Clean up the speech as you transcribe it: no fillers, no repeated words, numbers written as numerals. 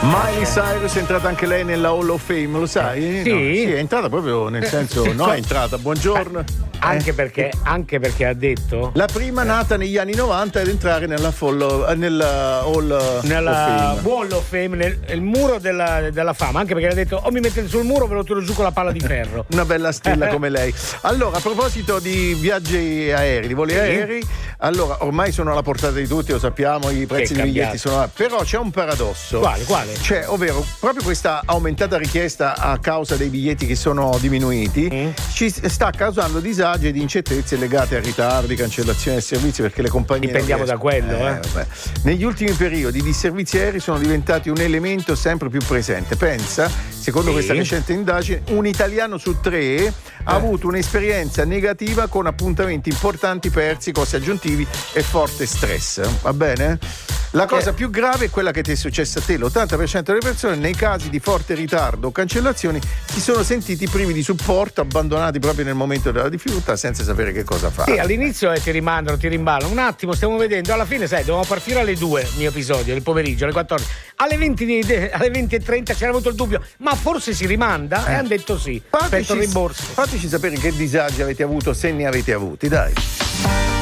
Miley Cyrus è entrata anche lei nella Hall of Fame, lo sai? Sì. No? Sì, è entrata proprio nel senso, no, è entrata, buongiorno. Anche perché ha detto La prima nata negli anni 90 ad entrare nella Hall of Fame. Wall of Fame, nel muro della fama, anche perché ha detto o mi mettete sul muro o ve lo tiro giù con la palla di ferro. Una bella stella come lei. Allora, a proposito di viaggi aerei, di voli aerei, allora ormai sono alla portata di tutti, lo sappiamo, i prezzi dei biglietti sono. Però c'è un paradosso. Quale? Cioè, ovvero, proprio questa aumentata richiesta a causa dei biglietti che sono diminuiti ci sta causando disagi ed incertezze legate a ritardi, cancellazione del servizio, perché le compagnie dipendiamo da quello. Negli ultimi periodi i disservizi aerei sono diventati un elemento sempre più presente. Pensa, secondo questa recente indagine, un italiano su 3 ha avuto un'esperienza negativa con appuntamenti importanti persi, costi aggiuntivi e forte stress. Va bene? La cosa più grave è quella che ti è successa a te. L'80% delle persone nei casi di forte ritardo o cancellazioni si sono sentiti privi di supporto, abbandonati proprio nel momento della difficoltà senza sapere che cosa fare. Sì, all'inizio ti rimandano, ti rimballano. Un attimo, stiamo vedendo. Alla fine, sai, dovevamo partire alle 2, il mio episodio, del pomeriggio, alle 14. Alle 20:30 c'era avuto il dubbio, ma forse si rimanda? E hanno detto sì. Aspetto il rimborso. Fateci sapere che disagi avete avuto, se ne avete avuti, dai.